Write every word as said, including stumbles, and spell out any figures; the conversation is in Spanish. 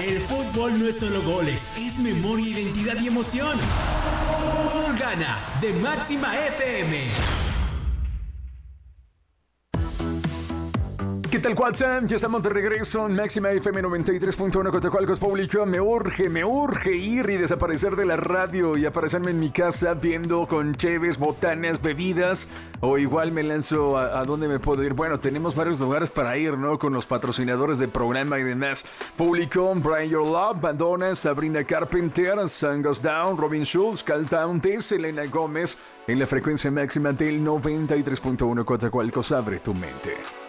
El fútbol no es solo goles, es memoria, identidad y emoción. Gana de Máxima F M. ¿Qué tal, WhatsApp? Ya estamos de regreso en Máxima F M noventa y tres punto uno Coatzacoalcos Público. Me urge, me urge ir y desaparecer de la radio y aparecerme en mi casa viendo con cheves, botanas, bebidas. O igual me lanzo a, a dónde me puedo ir. Bueno, tenemos varios lugares para ir, ¿no? Con los patrocinadores del programa y demás. Público, Brian Your Love, Bandona, Sabrina Carpenter, Sun Goes Down, Robin Schulz, Cal Town, Selena Gómez. En la frecuencia máxima del noventa y tres punto uno Coatzacoalcos, abre tu mente.